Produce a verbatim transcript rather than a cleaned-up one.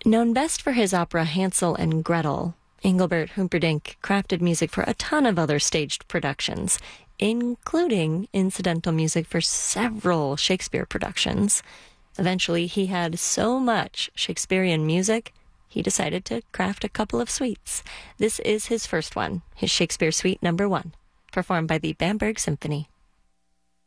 Known best for his opera Hansel and Gretel, Engelbert Humperdinck crafted music for a ton of other staged productions, including incidental music for several Shakespeare productions. Eventually, he had so much Shakespearean music, he decided to craft a couple of suites. This is his first one, his Shakespeare Suite Number One, performed by the Bamberg Symphony.